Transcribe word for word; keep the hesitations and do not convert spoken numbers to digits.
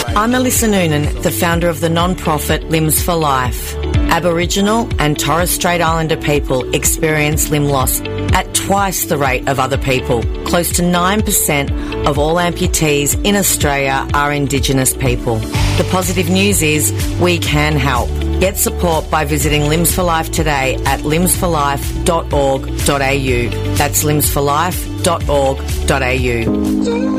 I'm Alyssa Noonan, the founder of the non-profit Limbs for Life. Aboriginal and Torres Strait Islander people experience limb loss at twice the rate of other people. Close to nine percent of all amputees in Australia are Indigenous people. The positive news is we can help. Get support by visiting Limbs for Life today at limbs for life dot org dot a u. That's limbs for life dot org dot a u.